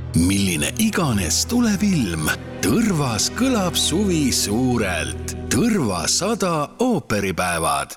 Milline iganes tuleb ilm, Tõrvas kõlab suvi suurelt. Tõrva 100 ooperipäevad.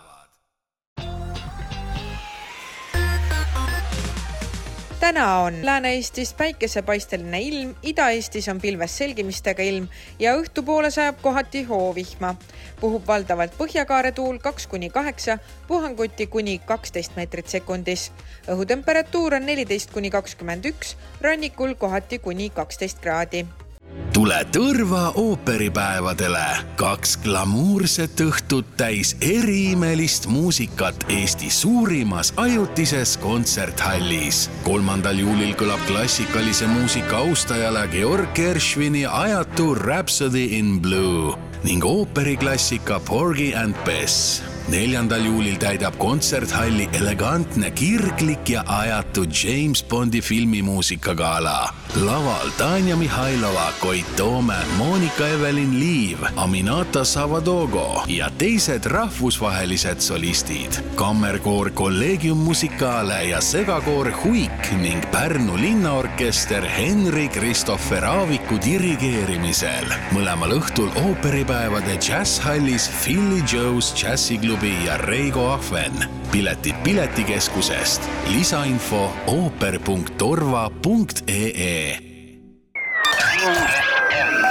Täna on Lääne-Eestis päikesepaisteline ilm, Ida-Eestis on pilves selgimistega ilm ja õhtupoole sajab kohati hoovihma. Puhub valdavalt põhjakaaretuul 2-8, puhanguti kuni 12 meetrit sekundis. Õhutemperatuur on 14-21, rannikul kohati kuni 12 kraadi. Tule Tõrva ooperipäevadele. 2 glamuurset õhtut täis eriimelist muusikat Eesti suurimas ajutises kontserthallis. 3. juulil kõlab klassikalise muusika austajale Georg Gershwini ajatu Rhapsody in Blue ning ooperiklassika Porgy and Bess. 4. juulil täidab kontserthalli elegantne, kirglik ja ajatu James Bondi filmimuusikagala. Laval Tanja Mihhailova, Koit Toome, Monika Evelin Liiv, Aminata Savadogo ja teised rahvusvahelised solistid. Kammerkoor Collegium Musicale ja segakoor Huik ning Pärnu linnaorkester Henri Kristoffer Aaviku dirigeerimisel. Mõlemal õhtul ooperipäevade jazzhallis Philly Joe's Jazziklubi ja Reigo Ahven. Piletid Piletikeskusest. Lisainfo ooper.torva.ee